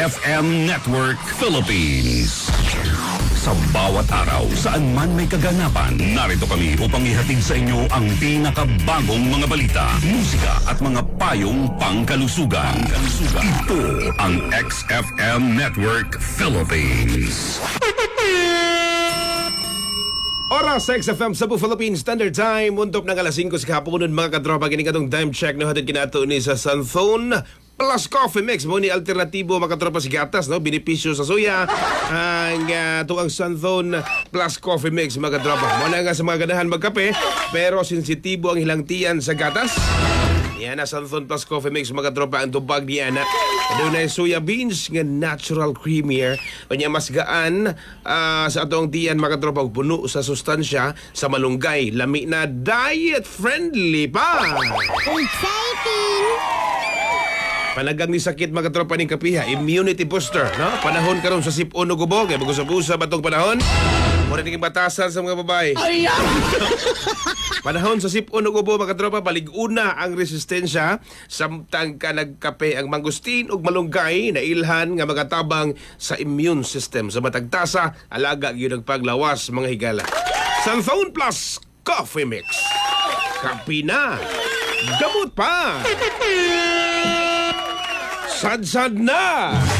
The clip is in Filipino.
XFM Network Philippines. Sa bawat araw, saan man may kaganapan, narito kami upang ihatid sa inyo ang pinakabagong mga balita, musika at mga payong pangkalusugan. Ito ang XFM Network Philippines. Oras sa XFM Cebu Philippine Standard Time. Muntop ng alas 5 sa kapunan mga katropa. Kinikatong time check na hatid kinato ni sa Sunthone Plus Coffee Mix mo ni alternatibo makatropa si gatas, no? Benepisyo sa suya ang tuang Sunthone Plus Coffee Mix mga katropa. Muna nga sa mga ganahan magkape pero sensitibo ang hilangtian sa gatas. Yan na Sunthone Plus Coffee Mix mga katropa. Ang tubag niya na doon na soya beans nga natural creamier. Kanya mas gaan sa atong tiyan mga katropa. Puno sa sustansya sa malunggay. Lami na diet friendly pa. Exciting! Panagang ni sakit mga tropa ning kapiha, immunity booster, no? Panahon karon sa sipon ug ubog, kay mag-usab-usab atong panahon. Mura ning batasan sa mga babae. Panahon sa sipon ug ubog mga tropa, balig-una ang resistensya samtang ka nagkape ang mangustin ug malunggay na ilhan nga magatabang sa immune system. Sa matag tasa, alaga gyud ang paglawas mga higala. Sunthone Plus Coffee Mix. Kape na. Gamot pa. Sad-sad na!